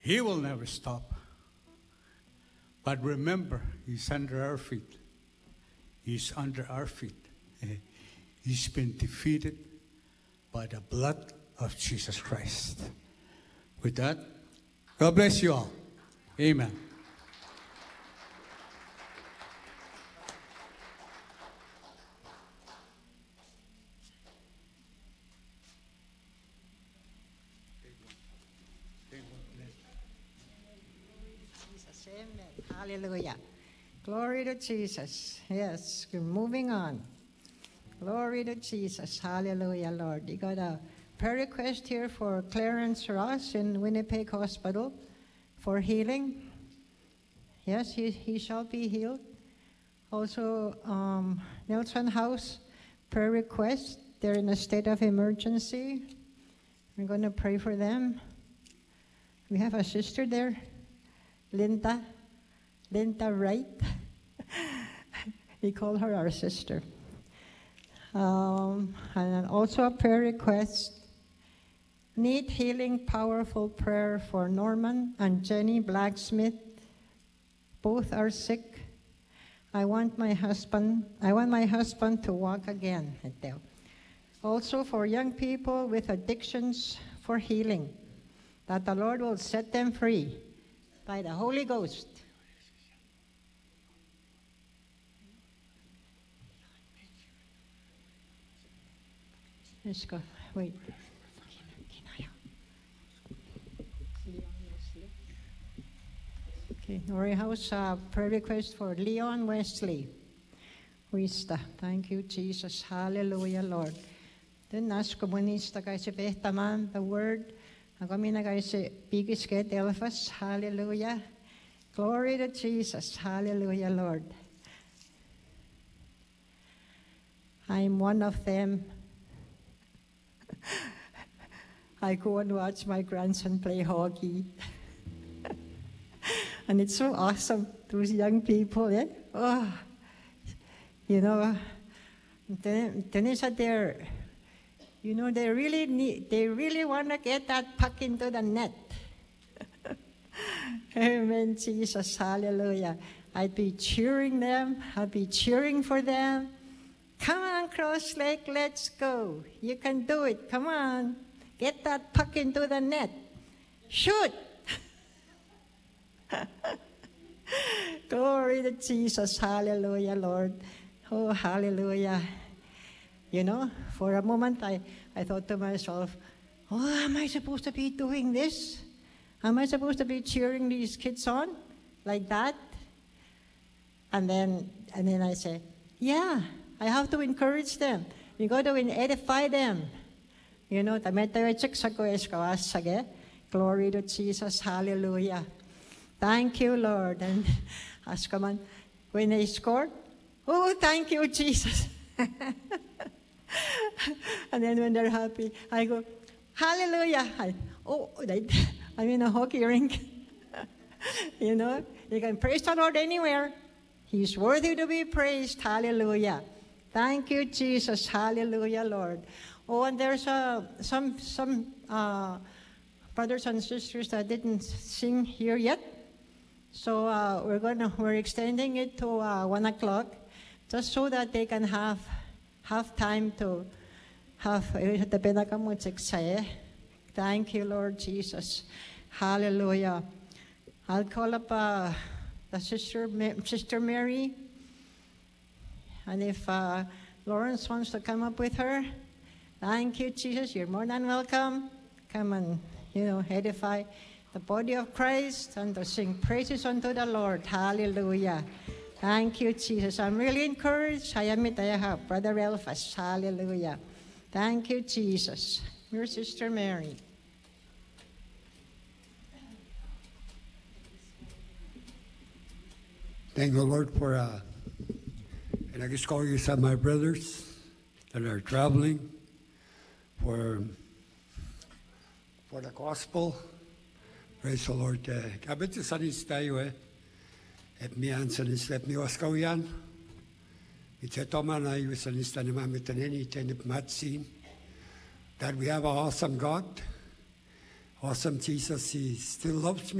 He will never stop. But remember, He's under our feet. He's under our feet. He's been defeated by the blood of Jesus Christ. With that, God bless you all. Amen. Hallelujah. Glory to Jesus. Yes, we're moving on. Glory to Jesus. Hallelujah, Lord. You got a prayer request here for Clarence Ross in Winnipeg Hospital for healing. Yes, he shall be healed. Also, Nelson House prayer request. They're in a state of emergency. We're going to pray for them. We have a sister there, Linda Wright. We call her our sister. And also a prayer request. Need healing, powerful prayer for Norman and Jenny Blacksmith. Both are sick. I want my husband to walk again. Also for young people with addictions for healing, that the Lord will set them free by the Holy Ghost. Let's go. Wait. Okay, Nori House prayer request for Leon Wesley. Wista. Thank you, Jesus. Hallelujah, Lord. Then nas komunista kay si Pehtaman, the word. Ang kami na kay si Bigis kay Delphas. Hallelujah. Glory to Jesus. Hallelujah, Lord. I'm one of them. I go and watch my grandson play hockey. And it's so awesome, those young people, eh? Oh, you know, they're, you know, they really want to get that puck into the net. Amen, Jesus, hallelujah. I'd be cheering them. I'd be cheering for them. Come on, Cross Lake, let's go. You can do it. Come on. Get that puck into the net. Shoot. Glory to Jesus. Hallelujah, Lord. Oh, hallelujah. You know, for a moment I thought to myself, oh, am I supposed to be doing this? Am I supposed to be cheering these kids on like that? And then I say, yeah, I have to encourage them. You got to edify them. You know, glory to Jesus, hallelujah. Thank you, Lord. And as come on, when they scored, oh, thank you, Jesus. And then when they're happy, I go, hallelujah. I'm in a hockey rink. You know, you can praise the Lord anywhere. He's worthy to be praised. Hallelujah. Thank you, Jesus. Hallelujah, Lord. Oh, and there's some brothers and sisters that didn't sing here yet. So we're extending it to 1 o'clock, just so that they can have time to have. Thank you, Lord Jesus. Hallelujah. I'll call up the Sister Mary, and if Lawrence wants to come up with her, thank you, Jesus. You're more than welcome. Come and, you know, edify the body of Christ and to sing praises unto the Lord. Hallelujah. Thank you, Jesus. I'm really encouraged. Brother Elphas. Hallelujah. Thank you, Jesus. Your Sister Mary. Thank the Lord for, and I just call you some of my brothers that are traveling for the gospel. Praise the Lord. Kabit sa sanis tayo et miyan sanis let mi waskaw yan. It's a toman na yu sanis ta ni mamit taneni tenip matsin that we have an awesome God, awesome Jesus, He still loves me.